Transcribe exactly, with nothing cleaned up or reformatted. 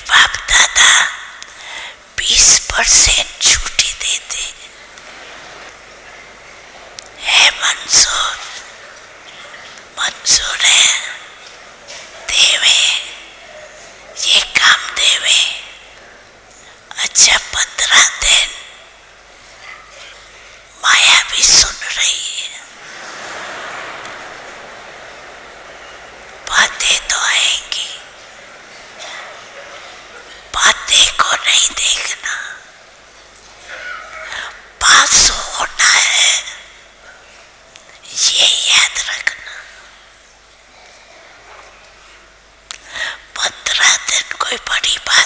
बाप दादा बीस परसेंट छुट्टी देते है। मंजूर मंजूर है, देवे ये काम देवे। अच्छा पंद्रह दिन। माया भी सुन रही है, बातें तो आएंगी, बातें को नहीं देखना, पास होना है, ये याद रखना। पंद्रह दिन कोई बड़ी बात